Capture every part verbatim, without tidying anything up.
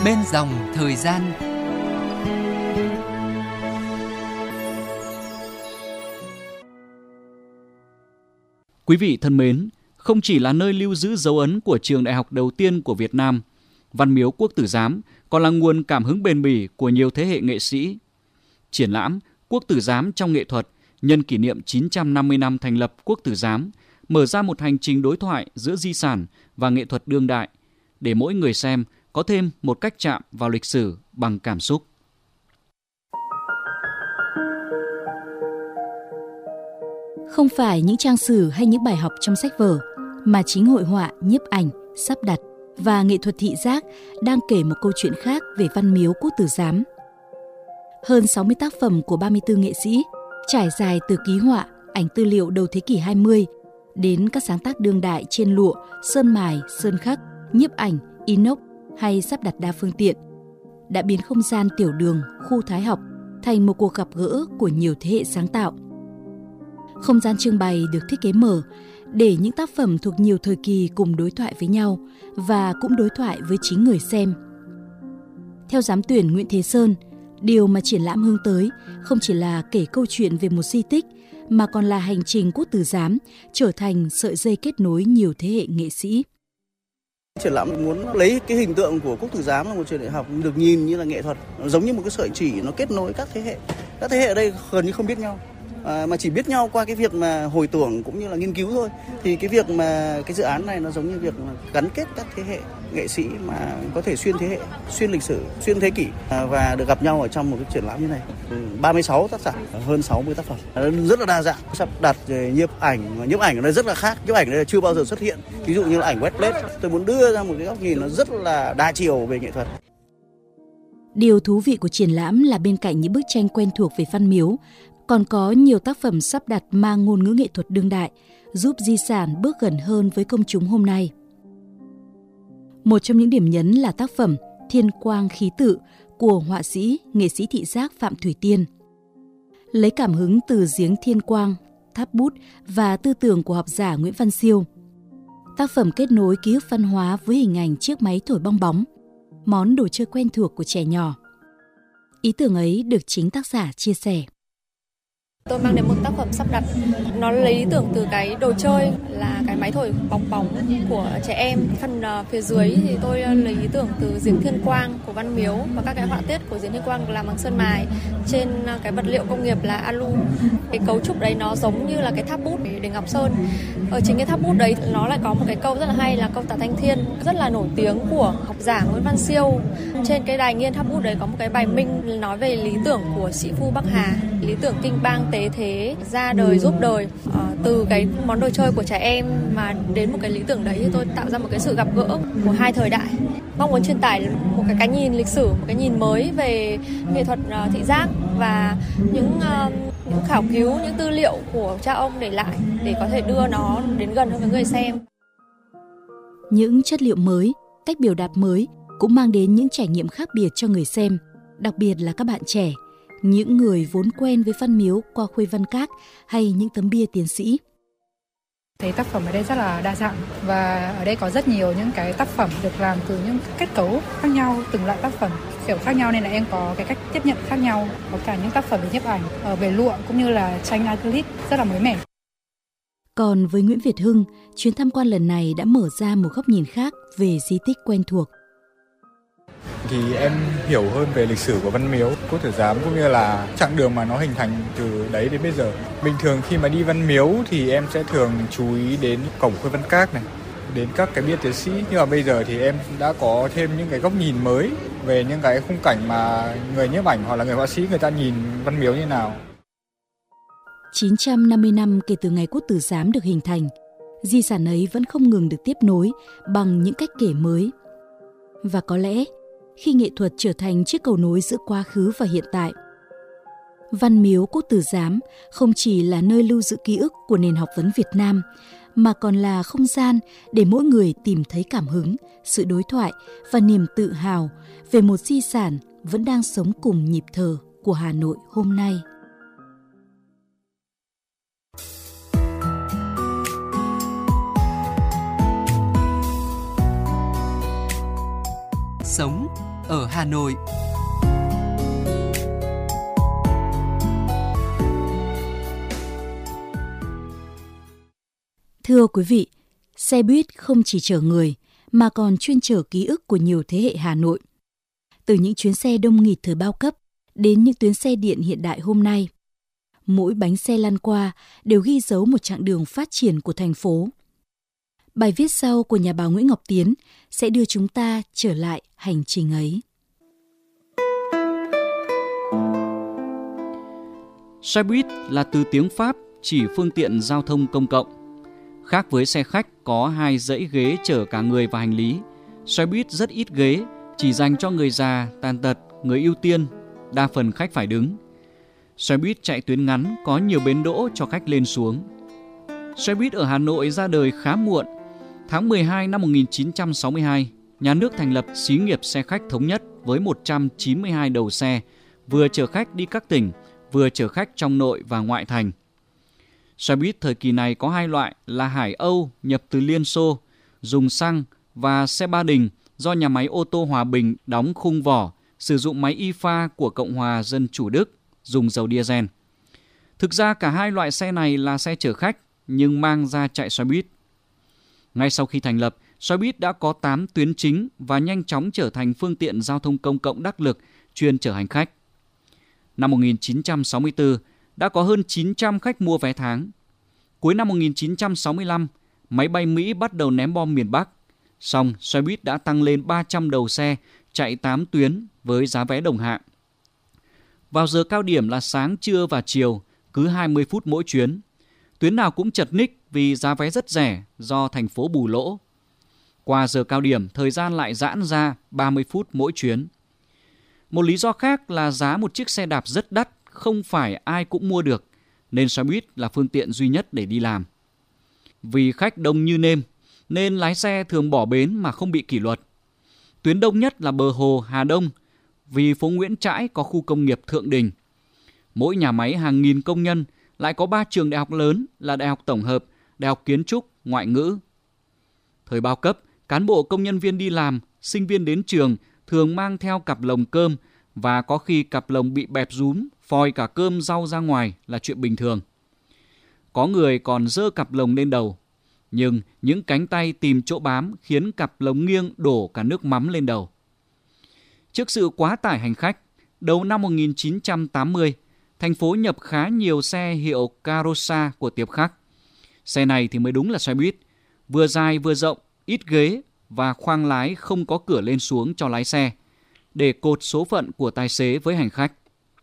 bên dòng thời gian. Quý vị thân mến, không chỉ là nơi lưu giữ dấu ấn của trường đại học đầu tiên của Việt Nam, Văn Miếu Quốc Tử Giám còn là nguồn cảm hứng bền bỉ của nhiều thế hệ nghệ sĩ. Triển lãm Quốc Tử Giám trong nghệ thuật nhân kỷ niệm chín trăm năm mươi năm thành lập Quốc Tử Giám mở ra một hành trình đối thoại giữa di sản và nghệ thuật đương đại, để mỗi người xem có thêm một cách chạm vào lịch sử bằng cảm xúc. Không phải những trang sử hay những bài học trong sách vở, mà chính hội họa, nhiếp ảnh, sắp đặt và nghệ thuật thị giác đang kể một câu chuyện khác về Văn Miếu Quốc Tử Giám. Hơn sáu mươi tác phẩm của ba mươi tư nghệ sĩ, trải dài từ ký họa, ảnh tư liệu đầu thế kỷ hai mươi đến các sáng tác đương đại trên lụa, sơn mài, sơn khắc, nhiếp ảnh, inox hay sắp đặt đa phương tiện, đã biến không gian tiểu đường, khu thái học thành một cuộc gặp gỡ của nhiều thế hệ sáng tạo. Không gian trưng bày được thiết kế mở để những tác phẩm thuộc nhiều thời kỳ cùng đối thoại với nhau và cũng đối thoại với chính người xem. Theo giám tuyển Nguyễn Thế Sơn, điều mà triển lãm hướng tới không chỉ là kể câu chuyện về một di tích, mà còn là hành trình Quốc Tử Giám trở thành sợi dây kết nối nhiều thế hệ nghệ sĩ. Triển lãm muốn lấy cái hình tượng của Quốc Tử Giám là một trường đại học được nhìn như là nghệ thuật, nó giống như một cái sợi chỉ, nó kết nối các thế hệ. Các thế hệ ở đây gần như không biết nhau, à, mà chỉ biết nhau qua cái việc mà hồi tưởng cũng như là nghiên cứu thôi. Thì cái việc mà cái dự án này nó giống như việc mà gắn kết các thế hệ nghệ sĩ mà có thể xuyên thế hệ, xuyên lịch sử, xuyên thế kỷ, à, và được gặp nhau ở trong một cái triển lãm như này. ba mươi sáu tác giả, hơn sáu mươi tác phẩm, rất là đa dạng, sắp đặt rồi nhiếp ảnh, nhiếp ảnh ở đây rất là khác, nhiếp ảnh ở đây chưa bao giờ xuất hiện. Ví dụ như là ảnh wet plate, tôi muốn đưa ra một cái góc nhìn nó rất là đa chiều về nghệ thuật. Điều thú vị của triển lãm là bên cạnh những bức tranh quen thuộc về Văn Miếu, còn có nhiều tác phẩm sắp đặt mang ngôn ngữ nghệ thuật đương đại, giúp di sản bước gần hơn với công chúng hôm nay. Một trong những điểm nhấn là tác phẩm Thiên Quang Khí Tự của họa sĩ, nghệ sĩ thị giác Phạm Thủy Tiên. Lấy cảm hứng từ giếng Thiên Quang, tháp bút và tư tưởng của học giả Nguyễn Văn Siêu, tác phẩm kết nối ký ức văn hóa với hình ảnh chiếc máy thổi bong bóng, món đồ chơi quen thuộc của trẻ nhỏ. Ý tưởng ấy được chính tác giả chia sẻ. Tôi mang đến một tác phẩm sắp đặt, nó lấy ý tưởng từ cái đồ chơi là cái máy thổi bong bóng của trẻ em. Phần uh, phía dưới thì tôi uh, lấy ý tưởng từ giếng Thiên Quang của Văn Miếu và các cái họa tiết của giếng Thiên Quang làm bằng sơn mài trên uh, cái vật liệu công nghiệp là alu. Cái cấu trúc đấy nó giống như là cái tháp bút để Ngọc Sơn. Ở chính cái tháp bút đấy nó lại có một cái câu rất là hay là câu Tả Thanh Thiên rất là nổi tiếng của học giả Nguyễn Văn Siêu. Trên cái đài nghiên tháp bút đấy có một cái bài minh nói về lý tưởng của sĩ phu Bắc Hà, lý tưởng kinh bang tế thế, ra đời giúp đời. À, từ cái món đồ chơi của trẻ em mà đến một cái lý tưởng đấy thì tôi tạo ra một cái sự gặp gỡ của hai thời đại. Mong muốn truyền tải một cái cái nhìn lịch sử, một cái nhìn mới về nghệ thuật uh, thị giác và những uh, những khảo cứu, những tư liệu của cha ông để lại để có thể đưa nó đến gần hơn với người xem. Những chất liệu mới, cách biểu đạt mới cũng mang đến những trải nghiệm khác biệt cho người xem, đặc biệt là các bạn trẻ, những người vốn quen với Văn Miếu qua khuê văn các hay những tấm bia tiến sĩ. Thấy tác phẩm ở đây rất là đa dạng và ở đây có rất nhiều những cái tác phẩm được làm từ những kết cấu khác nhau, từng loại tác phẩm kiểu khác nhau nên là em có cái cách tiếp nhận khác nhau. Có cả những tác phẩm về nhiếp ảnh, ở về lụa cũng như là tranh acrylic rất là mới mẻ. Còn với Nguyễn Việt Hưng, chuyến tham quan lần này đã mở ra một góc nhìn khác về di tích quen thuộc. Thì em hiểu hơn về lịch sử của Văn Miếu Quốc Tử Giám cũng như là chặng đường mà nó hình thành từ đấy đến bây giờ. Bình thường khi mà đi Văn Miếu thì em sẽ thường chú ý đến cổng khuê văn các này, đến các cái bia tiến sĩ, nhưng mà bây giờ thì em đã có thêm những cái góc nhìn mới về những cái khung cảnh mà người nhiếp ảnh hoặc là người họa sĩ người ta nhìn Văn Miếu như nào. chín trăm năm mươi năm kể từ ngày Quốc Tử Giám được hình thành, di sản ấy vẫn không ngừng được tiếp nối bằng những cách kể mới. Và có lẽ khi nghệ thuật trở thành chiếc cầu nối giữa quá khứ và hiện tại, Văn Miếu Quốc Tử Giám không chỉ là nơi lưu giữ ký ức của nền học vấn Việt Nam, mà còn là không gian để mỗi người tìm thấy cảm hứng, sự đối thoại và niềm tự hào về một di sản vẫn đang sống cùng nhịp thở của Hà Nội hôm nay. Sống ở Hà Nội. Thưa quý vị, xe buýt không chỉ chở người mà còn chuyên chở ký ức của nhiều thế hệ Hà Nội. Từ những chuyến xe đông nghịt thời bao cấp đến những tuyến xe điện hiện đại hôm nay, mỗi bánh xe lăn qua đều ghi dấu một chặng đường phát triển của thành phố. Bài viết sau của nhà báo Nguyễn Ngọc Tiến sẽ đưa chúng ta trở lại hành trình ấy. Xe buýt là từ tiếng Pháp chỉ phương tiện giao thông công cộng. Khác với xe khách có hai dãy ghế chở cả người và hành lý, xe buýt rất ít ghế, chỉ dành cho người già, tàn tật, người ưu tiên, đa phần khách phải đứng. Xe buýt chạy tuyến ngắn có nhiều bến đỗ cho khách lên xuống. Xe buýt ở Hà Nội ra đời khá muộn. Tháng mười hai năm một nghìn chín trăm sáu mươi hai, nhà nước thành lập xí nghiệp xe khách thống nhất với một trăm chín mươi hai đầu xe, vừa chở khách đi các tỉnh, vừa chở khách trong nội và ngoại thành. Xe buýt thời kỳ này có hai loại là Hải Âu nhập từ Liên Xô, dùng xăng, và xe Ba Đình do nhà máy ô tô Hòa Bình đóng khung vỏ, sử dụng máy i ép a của Cộng hòa Dân chủ Đức, dùng dầu diesel. Thực ra cả hai loại xe này là xe chở khách nhưng mang ra chạy xe buýt. Ngay sau khi thành lập, xe buýt đã có tám tuyến chính và nhanh chóng trở thành phương tiện giao thông công cộng đắc lực chuyên chở hành khách. Năm một nghìn chín trăm sáu mươi tư, đã có hơn chín trăm khách mua vé tháng. Cuối năm một nghìn chín trăm sáu mươi lăm, máy bay Mỹ bắt đầu ném bom miền Bắc. Song xe buýt đã tăng lên ba trăm đầu xe, chạy tám tuyến với giá vé đồng hạng. Vào giờ cao điểm là sáng, trưa và chiều, cứ hai mươi phút mỗi chuyến. Tuyến nào cũng chật ních vì giá vé rất rẻ do thành phố bù lỗ. Qua giờ cao điểm, thời gian lại giãn ra ba mươi phút mỗi chuyến. Một lý do khác là giá một chiếc xe đạp rất đắt, không phải ai cũng mua được, nên xe buýt là phương tiện duy nhất để đi làm. Vì khách đông như nêm, nên lái xe thường bỏ bến mà không bị kỷ luật. Tuyến đông nhất là bờ hồ Hà Đông, vì phố Nguyễn Trãi có khu công nghiệp Thượng Đình. Mỗi nhà máy hàng nghìn công nhân, lại có ba trường đại học lớn là Đại học Tổng hợp, Đại học Kiến trúc, Ngoại ngữ. Thời bao cấp, cán bộ công nhân viên đi làm, sinh viên đến trường thường mang theo cặp lồng cơm, và có khi cặp lồng bị bẹp rúm, phòi cả cơm rau ra ngoài là chuyện bình thường. Có người còn giơ cặp lồng lên đầu, nhưng những cánh tay tìm chỗ bám khiến cặp lồng nghiêng đổ cả nước mắm lên đầu. Trước sự quá tải hành khách, đầu năm một nghìn chín trăm tám mươi, thành phố nhập khá nhiều xe hiệu Carosa của Tiệp Khắc. Xe này thì mới đúng là xe buýt, vừa dài vừa rộng, ít ghế và khoang lái không có cửa lên xuống cho lái xe, để cột số phận của tài xế với hành khách.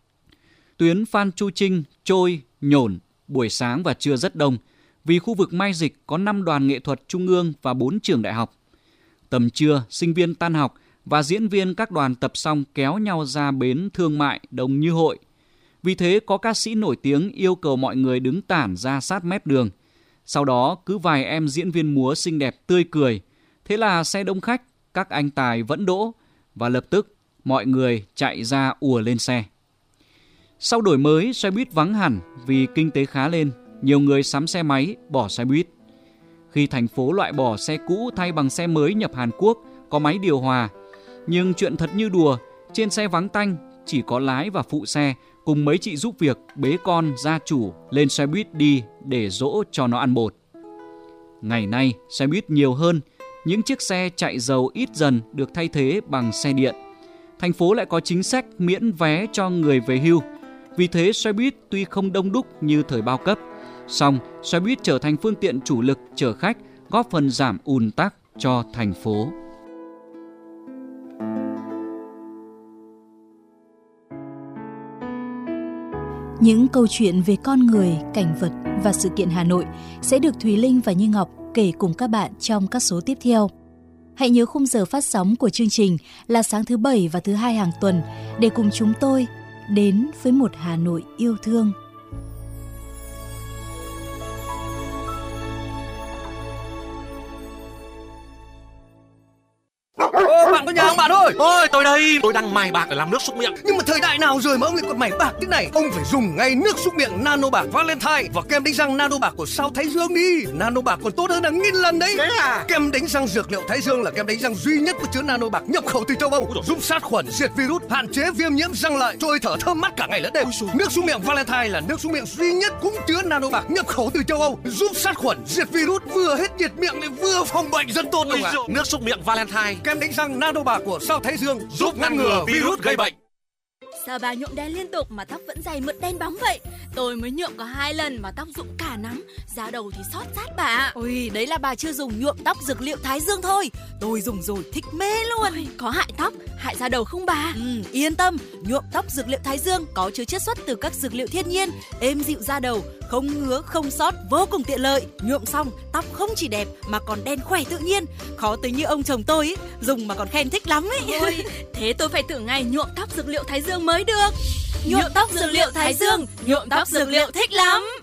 Tuyến Phan Chu Trinh, Trôi, Nhổn, buổi sáng và trưa rất đông, vì khu vực Mai Dịch có năm đoàn nghệ thuật trung ương và bốn trường đại học. Tầm trưa, sinh viên tan học và diễn viên các đoàn tập xong kéo nhau ra bến thương mại đông như hội. Vì thế có ca sĩ nổi tiếng yêu cầu mọi người đứng tản ra sát mép đường. Sau đó cứ vài em diễn viên múa xinh đẹp tươi cười. Thế là xe đông khách, các anh tài vẫn đỗ, và lập tức mọi người chạy ra ùa lên xe. Sau đổi mới, xe buýt vắng hẳn vì kinh tế khá lên, nhiều người sắm xe máy, bỏ xe buýt. Khi thành phố loại bỏ xe cũ thay bằng xe mới nhập Hàn Quốc, có máy điều hòa. Nhưng chuyện thật như đùa, trên xe vắng tanh, chỉ có lái và phụ xe cùng mấy chị giúp việc bế con gia chủ lên xe buýt đi để dỗ cho nó ăn bột. Ngày nay, xe buýt nhiều hơn, những chiếc xe chạy dầu ít dần được thay thế bằng xe điện. Thành phố lại có chính sách miễn vé cho người về hưu. Vì thế xe buýt tuy không đông đúc như thời bao cấp, song xe buýt trở thành phương tiện chủ lực chở khách, góp phần giảm ùn tắc cho thành phố. Những câu chuyện về con người, cảnh vật và sự kiện Hà Nội sẽ được Thùy Linh và Như Ngọc kể cùng các bạn trong các số tiếp theo. Hãy nhớ khung giờ phát sóng của chương trình là sáng thứ Bảy và thứ Hai hàng tuần để cùng chúng tôi đến với một Hà Nội yêu thương. Ô, bạn có nhà không bạn ơi? rồi. Ôi tôi đây, tôi đang mài bạc để làm nước súc miệng. Nhưng mà thời đại nào rồi mà ông lại còn mài bạc thế này? Ông phải dùng ngay nước súc miệng Nano Bạc Valentine và kem đánh răng Nano Bạc của Sao Thái Dương đi. Nano Bạc còn tốt hơn hàng nghìn lần đấy. Thế à? Kem đánh răng dược liệu Thái Dương là kem đánh răng duy nhất có chứa Nano Bạc nhập khẩu từ châu Âu, giúp sát khuẩn, diệt virus, hạn chế viêm nhiễm răng lợi, trôi thở thơm mát cả ngày lẫn đêm. Nước súc miệng Valentine là nước súc miệng duy nhất cũng chứa Nano Bạc nhập khẩu từ châu Âu, giúp sát khuẩn, diệt virus, vừa hết nhiệt miệng lại vừa phòng bệnh, rất tốt luôn ạ. Nước súc miệng Valentine, kem đánh răng Nano Bạc của Sao Thái Dương giúp ngăn ngừa virus gây bệnh. Sao bà nhuộm đen liên tục mà tóc vẫn dày mượt đen bóng vậy? Tôi mới nhuộm có hai lần mà tóc rụng cả nắm, da đầu thì xót rát bà. Ôi, đấy là bà chưa dùng nhuộm tóc dược liệu Thái Dương thôi. Tôi dùng rồi thích mê luôn. Ôi, có hại tóc, hại da đầu không bà? Ừ, yên tâm, nhuộm tóc dược liệu Thái Dương có chứa chiết xuất từ các dược liệu thiên nhiên, êm dịu da đầu, không ngứa, không xót, vô cùng tiện lợi. Nhuộm xong, tóc không chỉ đẹp mà còn đen khỏe tự nhiên. Khó tính như ông chồng tôi ấy, dùng mà còn khen thích lắm ấy. Ôi, thế tôi phải thử ngay nhuộm tóc dược liệu Thái Dương mới được. Nhuộm tóc dược liệu Thái Dương, nhuộm tóc dược liệu thích lắm.